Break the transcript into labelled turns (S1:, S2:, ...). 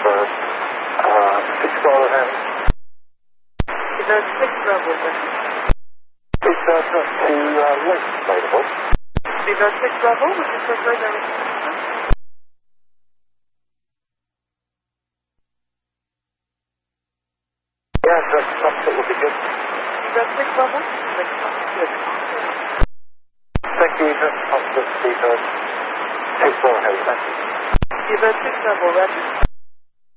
S1: confirmed. 6 Bravo.
S2: Is there 6 Bravo?
S1: Is there not two links available?
S2: Is there 6 Bravo? Would you prefer that?
S1: Yeah, that would be good.
S2: Is there 6 Bravo? Good.
S1: Thank you, that's 6 Bravo. Thank you.
S2: Is there 6 Bravo ready?